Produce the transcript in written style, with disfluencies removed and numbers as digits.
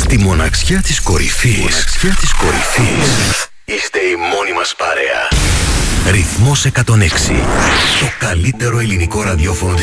Στη μοναξιά της κορυφής. Είστε η μόνη μας παρέα. Ρυθμός 106. Το καλύτερο ελληνικό ραδιόφωνο